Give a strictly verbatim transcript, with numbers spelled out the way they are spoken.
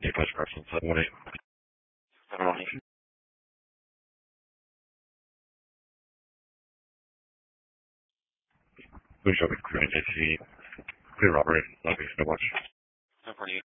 Nie faz parte do sabor. Good job with creating a clear robbery. Love you so much.